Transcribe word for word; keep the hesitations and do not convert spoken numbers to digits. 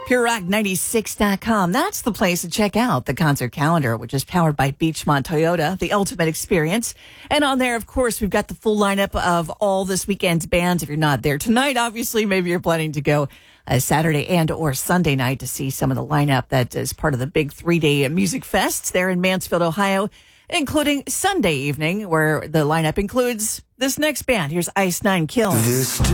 Pure Rock ninety-six dot com. That's the place to check out the concert calendar, which is powered by Beachmont Toyota, the ultimate experience. And on there, of course, we've got the full lineup of all this weekend's bands. If you're not there tonight, obviously, maybe you're planning to go uh, Saturday and or Sunday night to see some of the lineup that is part of the big three-day music fests there in Mansfield, Ohio, including Sunday evening, where the lineup includes this next band. Here's Ice Nine Kills. This